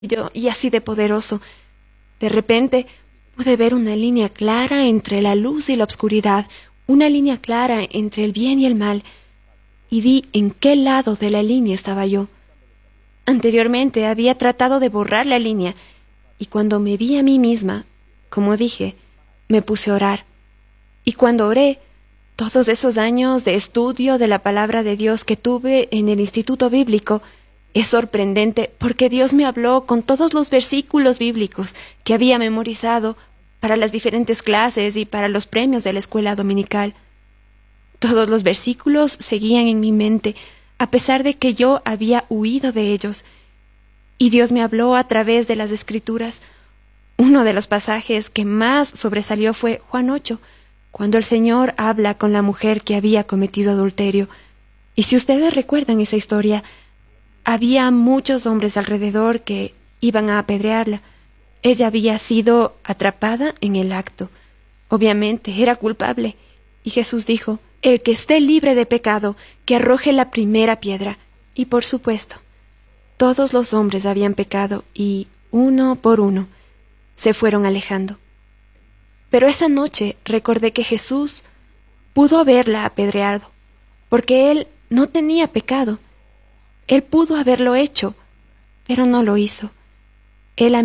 y así de poderoso. De repente pude ver una línea clara entre la luz y la oscuridad, una línea clara entre el bien y el mal, y vi en qué lado de la línea estaba yo. Anteriormente había tratado de borrar la línea, y cuando me vi a mí misma, como dije, me puse a orar. Y cuando oré, todos esos años de estudio de la palabra de Dios que tuve en el instituto bíblico, es sorprendente porque Dios me habló con todos los versículos bíblicos que había memorizado para las diferentes clases y para los premios de la escuela dominical. Todos los versículos seguían en mi mente, a pesar de que yo había huido de ellos. Y Dios me habló a través de las Escrituras. Uno de los pasajes que más sobresalió fue Juan 8, cuando el Señor habla con la mujer que había cometido adulterio. Y si ustedes recuerdan esa historia, había muchos hombres alrededor que iban a apedrearla. Ella había sido atrapada en el acto. Obviamente era culpable. Y Jesús dijo: el que esté libre de pecado, que arroje la primera piedra. Y por supuesto, todos los hombres habían pecado y, uno por uno, se fueron alejando. Pero esa noche recordé que Jesús pudo haberla apedreado, porque Él no tenía pecado. Él pudo haberlo hecho, pero no lo hizo. Ella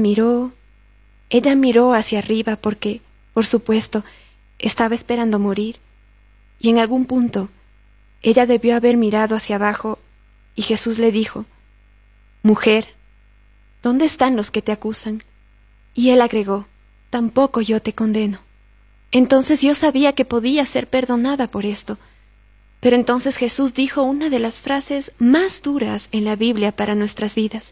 miró hacia arriba porque, por supuesto, estaba esperando morir. Y en algún punto, ella debió haber mirado hacia abajo y Jesús le dijo: mujer, ¿dónde están los que te acusan? Y él agregó: tampoco yo te condeno. Entonces yo sabía que podía ser perdonada por esto. Pero entonces Jesús dijo una de las frases más duras en la Biblia para nuestras vidas: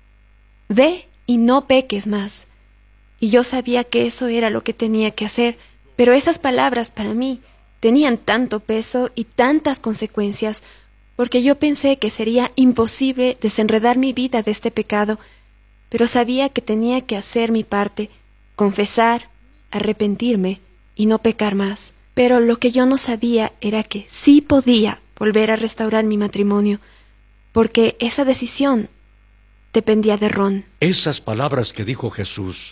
ve y no peques más. Y yo sabía que eso era lo que tenía que hacer, pero esas palabras para mí tenían tanto peso y tantas consecuencias, porque yo pensé que sería imposible desenredar mi vida de este pecado, pero sabía que tenía que hacer mi parte, confesar, arrepentirme y no pecar más. Pero lo que yo no sabía era que sí podía volver a restaurar mi matrimonio, porque esa decisión dependía de Ron. Esas palabras que dijo Jesús,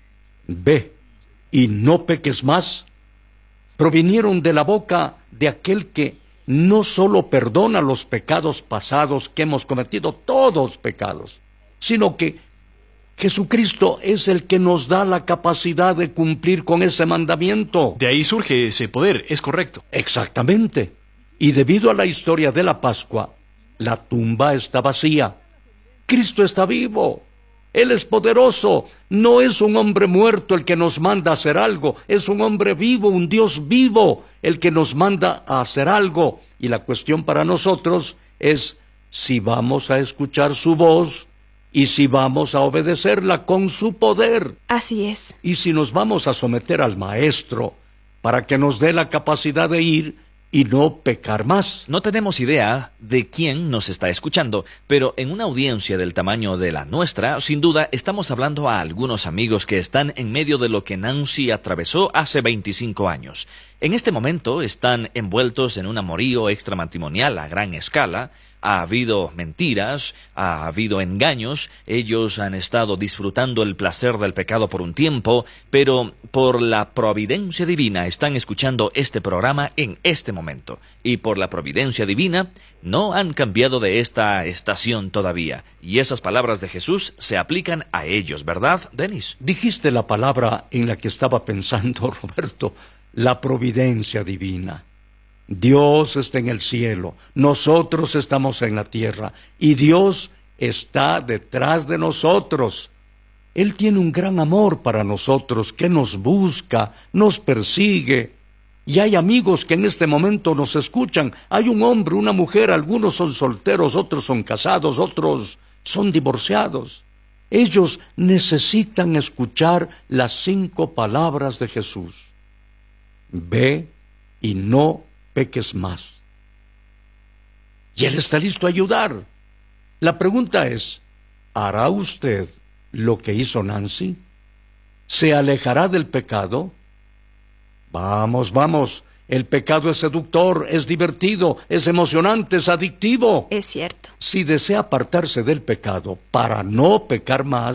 ve y no peques más, provinieron de la boca de aquel que no solo perdona los pecados pasados que hemos cometido, todos pecados, sino que Jesucristo es el que nos da la capacidad de cumplir con ese mandamiento. De ahí surge ese poder, es correcto. Exactamente. Y debido a la historia de la Pascua, la tumba está vacía. Cristo está vivo. Él es poderoso. No es un hombre muerto el que nos manda a hacer algo. Es un hombre vivo, un Dios vivo, el que nos manda a hacer algo. Y la cuestión para nosotros es si vamos a escuchar su voz y si vamos a obedecerla con su poder. Así es. Y si nos vamos a someter al Maestro para que nos dé la capacidad de ir y no pecar más. No tenemos idea de quién nos está escuchando, pero en una audiencia del tamaño de la nuestra, sin duda estamos hablando a algunos amigos que están en medio de lo que Nancy atravesó hace 25 años. En este momento están envueltos en un amorío extramatrimonial a gran escala. Ha habido mentiras, ha habido engaños, ellos han estado disfrutando el placer del pecado por un tiempo, pero por la providencia divina están escuchando este programa en este momento. Y por la providencia divina no han cambiado de esta estación todavía. Y esas palabras de Jesús se aplican a ellos, ¿verdad, Denis? Dijiste la palabra en la que estaba pensando, Roberto, la providencia divina. Dios está en el cielo, nosotros estamos en la tierra y Dios está detrás de nosotros. Él tiene un gran amor para nosotros que nos busca, nos persigue. Y hay amigos que en este momento nos escuchan. Hay un hombre, una mujer, algunos son solteros, otros son casados, otros son divorciados. Ellos necesitan escuchar las 5 palabras de Jesús. Ve y no peques más. Y Él está listo a ayudar. La pregunta es, ¿hará usted lo que hizo Nancy? ¿Se alejará del pecado? Vamos, El pecado es seductor, es divertido, es emocionante, es adictivo. Es cierto. Si desea apartarse del pecado para no pecar más,